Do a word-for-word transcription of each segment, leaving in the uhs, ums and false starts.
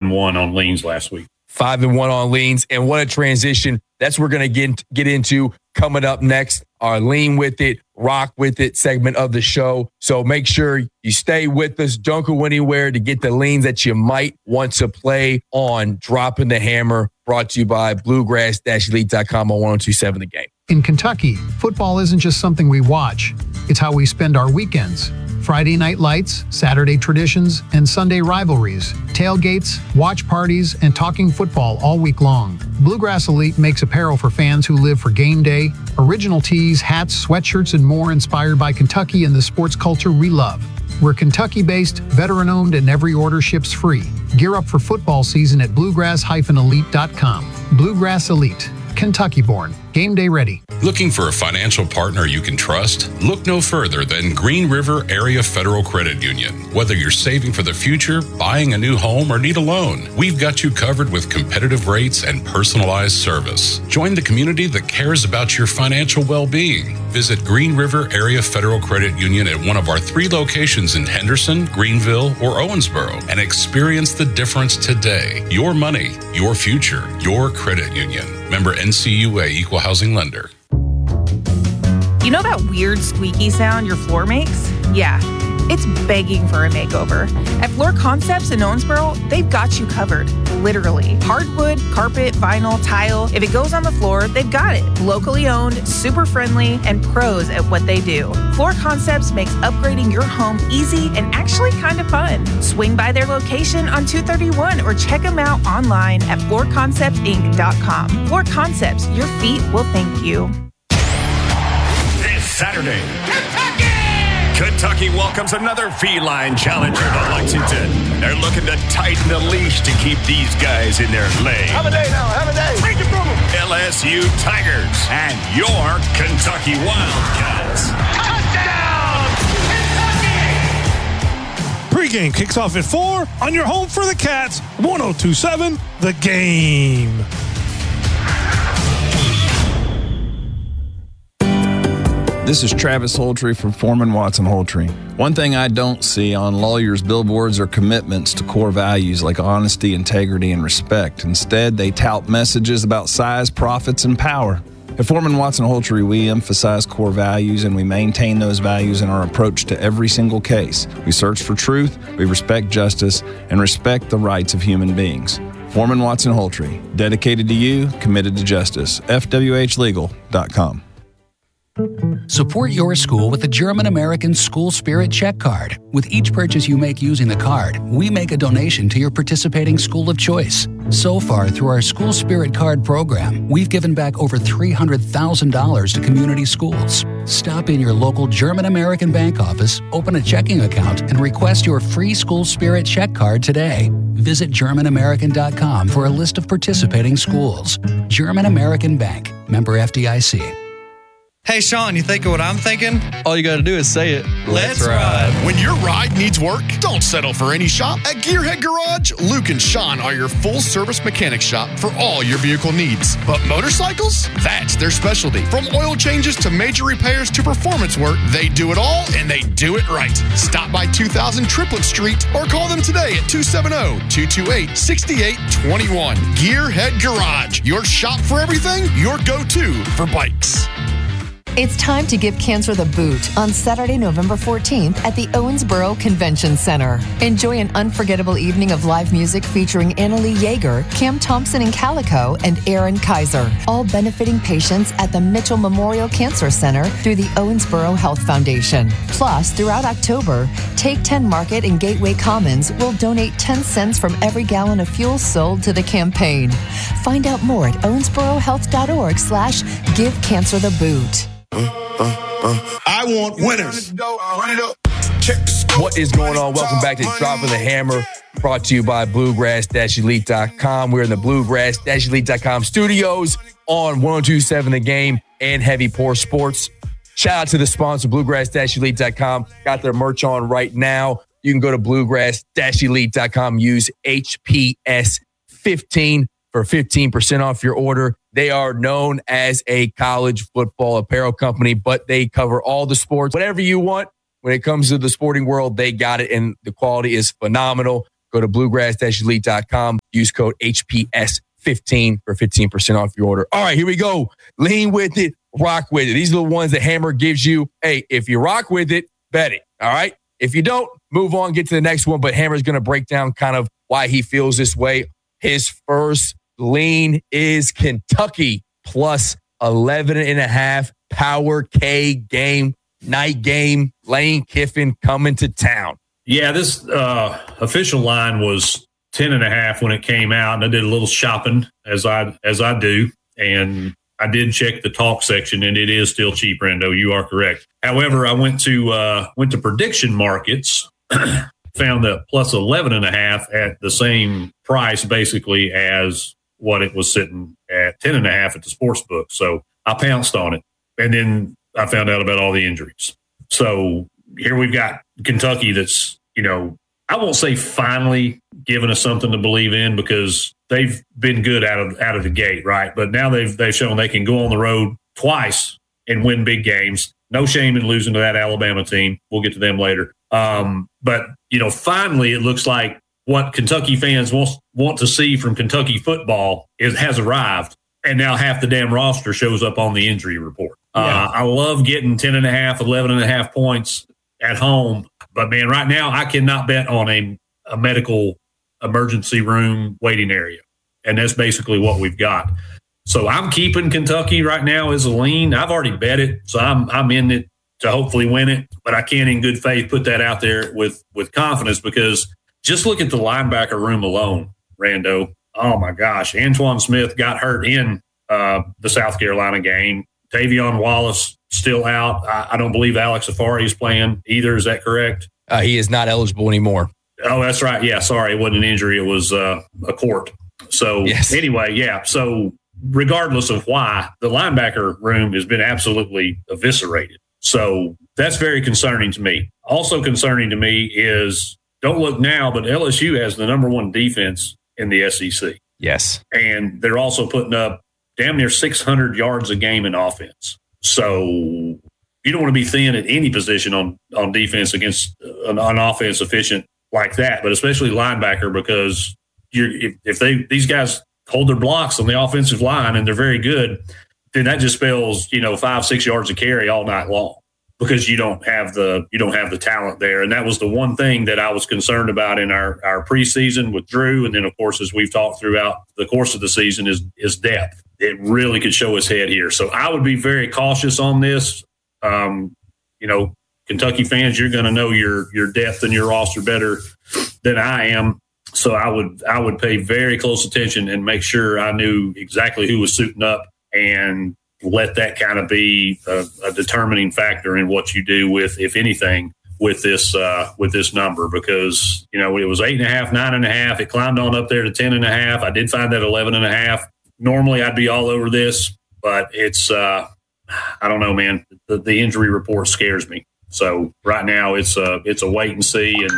and one on leans last week. Five and one on leans. And what a transition. That's what we're going to get, get into coming up next. Our Lean With It, Rock With It segment of the show. So make sure you stay with us. Don't go anywhere to get the leans that you might want to play on Dropping the Hammer, brought to you by bluegrass elite dot com on one oh two point seven The Game. In Kentucky, football isn't just something we watch. It's how we spend our weekends. Friday night lights, Saturday traditions, and Sunday rivalries, tailgates, watch parties, and talking football all week long. Bluegrass Elite makes apparel for fans who live for game day, original tees, hats, sweatshirts, and more inspired by Kentucky and the sports culture we love. We're Kentucky-based, veteran-owned, and every order ships free. Gear up for football season at bluegrass elite dot com. Bluegrass Elite, Kentucky-born, game day ready. Looking for a financial partner you can trust? Look no further than Green River Area Federal Credit Union. Whether you're saving for the future, buying a new home, or need a loan, we've got you covered with competitive rates and personalized service. Join the community that cares about your financial well-being. Visit Green River Area Federal Credit Union at one of our three locations in Henderson, Greenville, or Owensboro and experience the difference today. Your money, your future, your credit union. Member N C U A Equal Housing Lender. You know that weird squeaky sound your floor makes? Yeah, it's begging for a makeover. At Floor Concepts in Owensboro, they've got you covered. Literally. Hardwood, carpet, vinyl, tile. If it goes on the floor, they've got it. Locally owned, super friendly, and pros at what they do. Floor Concepts makes upgrading your home easy and actually kind of fun. Swing by their location on two thirty-one or check them out online at floor concepts inc dot com. Floor Concepts, your feet will thank you. Saturday, Kentucky! Kentucky welcomes another feline challenger to Lexington. They're looking to tighten the leash to keep these guys in their lane. Have a day now, have a day. Take it from them. L S U Tigers and your Kentucky Wildcats. Touchdown, Kentucky! Pre-game kicks off at four on your home for the Cats, one oh two point seven The Game. This is Travis Holtree from Foreman Watson Holtree. One thing I don't see on lawyers' billboards are commitments to core values like honesty, integrity, and respect. Instead, they tout messages about size, profits, and power. At Foreman Watson Holtree, we emphasize core values and we maintain those values in our approach to every single case. We search for truth, we respect justice, and respect the rights of human beings. Foreman Watson Holtree, dedicated to you, committed to justice. F W H legal dot com. Support your school with the German-American School Spirit Check Card. With each purchase you make using the card, we make a donation to your participating school of choice. So far, through our School Spirit Card program, we've given back over three hundred thousand dollars to community schools. Stop in your local German-American bank office, open a checking account, and request your free School Spirit Check Card today. Visit German American dot com for a list of participating schools. German American Bank, member F D I C. Hey, Sean, you think of what I'm thinking? All you got to do is say it. Let's, Let's ride. When your ride needs work, don't settle for any shop. At Gearhead Garage, Luke and Sean are your full-service mechanic shop for all your vehicle needs. But motorcycles? That's their specialty. From oil changes to major repairs to performance work, they do it all, and they do it right. Stop by two thousand Triplet Street or call them today at two seven zero, two two eight, six eight two one. Gearhead Garage, your shop for everything, your go-to for bikes. It's time to give cancer the boot on Saturday, November fourteenth at the Owensboro Convention Center. Enjoy an unforgettable evening of live music featuring Annalie Yeager, Cam Thompson and Calico, and Aaron Kaiser, all benefiting patients at the Mitchell Memorial Cancer Center through the Owensboro Health Foundation. Plus, throughout October, Take ten Market and Gateway Commons will donate ten cents from every gallon of fuel sold to the campaign. Find out more at owensborohealth.org slash give cancer the boot. Uh, uh, uh. I want winners. What is going on? Welcome back to Dropping the Hammer, brought to you by bluegrass elite dot com. We're in the bluegrass elite dot com studios on one oh two point seven The Game and Heavy Pour Sports. Shout out to the sponsor, bluegrass elite dot com. Got their merch on right now. You can go to bluegrass elite dot com, use H P S fifteen for fifteen percent off your order. They are known as a college football apparel company, but they cover all the sports. Whatever you want when it comes to the sporting world, they got it, and the quality is phenomenal. Go to bluegrass dash elite dot com. Use code H P S fifteen for fifteen percent off your order. All right, here we go. Lean with it, rock with it. These are the ones that Hammer gives you. Hey, if you rock with it, bet it. All right. If you don't, move on, get to the next one. But Hammer's going to break down kind of why he feels this way. His first lean is Kentucky plus eleven and a half Power K game, night game. Lane Kiffin coming to town. Yeah, this uh, official line was ten and a half when it came out, and I did a little shopping as I as I do, and I did check the talk section, and it is still cheap, Rando. You are correct. However, I went to uh, went to prediction markets, found that plus eleven and a half at the same price, basically as what it was sitting at ten and a half at the sports book. So I pounced on it, and then I found out about all the injuries. So here we've got Kentucky that's, you know, I won't say finally giving us something to believe in, because they've been good out of out of the gate, right? But now they've they've shown they can go on the road twice and win big games. No shame in losing to that Alabama team. We'll get to them later. Um, but, you know, finally it looks like what Kentucky fans want, want to see from Kentucky football is has arrived. And now half the damn roster shows up on the injury report. Yeah. Uh, I love getting ten and a half, eleven and a half points at home. But, man, right now I cannot bet on a, a medical emergency room waiting area. And that's basically what we've got. So I'm keeping Kentucky right now as a lean. I've already bet it, so I'm I'm in it to hopefully win it. But I can't in good faith put that out there with, with confidence, because just look at the linebacker room alone, Rando. Oh, my gosh. Antoine Smith got hurt in uh, the South Carolina game. Tavion Wallace still out. I, I don't believe Alex Safari is playing either. Is that correct? Uh, he is not eligible anymore. Oh, that's right. Yeah, sorry. It wasn't an injury. It was uh, a court. So yes. Anyway, yeah. So regardless of why, the linebacker room has been absolutely eviscerated. So that's very concerning to me. Also concerning to me is, don't look now, but L S U has the number one defense in the S E C. Yes. And they're also putting up damn near six hundred yards a game in offense. So you don't want to be thin at any position on, on defense against an, an offense efficient like that, but especially linebacker, because you're, if, if they these guys hold their blocks on the offensive line and they're very good, then that just spells, you know, five, six yards of carry all night long, because you don't have the you don't have the talent there. And that was the one thing that I was concerned about in our, our preseason with Drew. And then, of course, as we've talked throughout the course of the season, is is depth. It really could show its head here. So I would be very cautious on this. Um, you know, Kentucky fans, you're going to know your your depth and your roster better than I am. So I would I would pay very close attention and make sure I knew exactly who was suiting up, and let that kind of be a, a determining factor in what you do with, if anything, with this uh, with this number. Because, you know, it was eight and a half, nine and a half. It climbed on up there to ten and a half. I did find that eleven and a half. Normally I'd be all over this, but it's uh, I don't know, man. The, the injury report scares me. So right now it's a it's a wait and see, and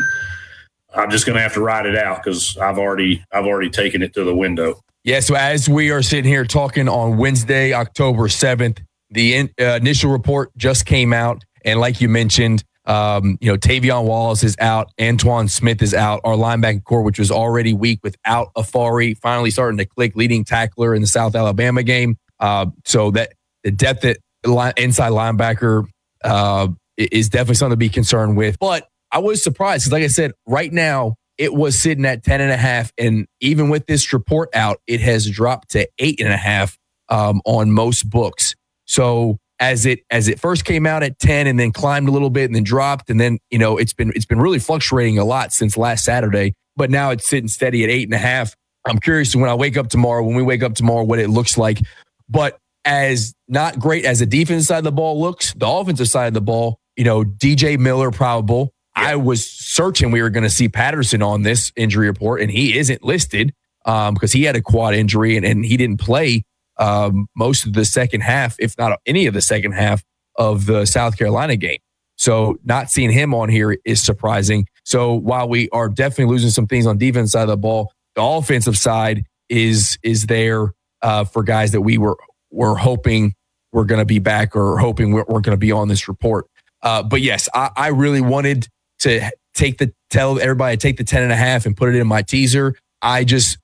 I'm just going to have to ride it out, because I've already I've already taken it to the window. Yeah, so as we are sitting here talking on Wednesday, October seventh, the in, uh, initial report just came out. And like you mentioned, um, you know, Tavion Wallace is out. Antoine Smith is out. Our linebacking core, which was already weak without Afari, finally starting to click, leading tackler in the South Alabama game. Uh, so that the depth at line, inside linebacker uh, is definitely something to be concerned with. But I was surprised, because like I said, right now, it was sitting at ten and a half. And even with this report out, it has dropped to eight and a half um, on most books. So as it as it first came out at ten and then climbed a little bit and then dropped, and then, you know, it's been it's been really fluctuating a lot since last Saturday, but now it's sitting steady at eight and a half. I'm curious when I wake up tomorrow, when we wake up tomorrow, what it looks like. But as not great as the defensive side of the ball looks, the offensive side of the ball, you know, D J Miller probable. I was certain we were going to see Patterson on this injury report, and he isn't listed um, because he had a quad injury and, and he didn't play um, most of the second half, if not any of the second half of the South Carolina game. So not seeing him on here is surprising. So while we are definitely losing some things on defense side of the ball, the offensive side is is there uh, for guys that we were were hoping were going to be back, or hoping we're, we're going to be on this report. Uh, but yes, I, I really wanted to take the tell everybody to take the ten and a half and put it in my teaser. I just